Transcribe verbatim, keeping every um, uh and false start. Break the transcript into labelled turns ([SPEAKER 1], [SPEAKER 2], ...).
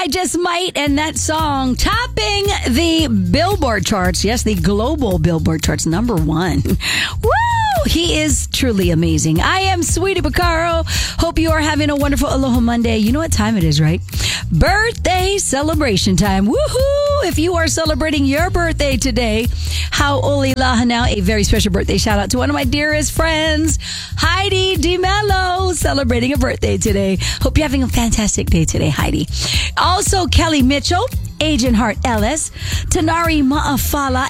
[SPEAKER 1] I Just Might, and that song topping the Billboard charts. Yes, the global Billboard charts, number one. Woo! He is truly amazing. I am Sweetie Picaro. Hope you are having a wonderful Aloha Monday. You know what time it is, right? Birthday celebration time. Woohoo! If you are celebrating your birthday today, how oli laha now. A very special birthday shout out to one of my dearest friends, Heidi DeMello, celebrating a birthday today. Hope you're having a fantastic day today, Heidi. Also, Kelly Mitchell, Agent Hart Ellis, Tanari Ma'afala,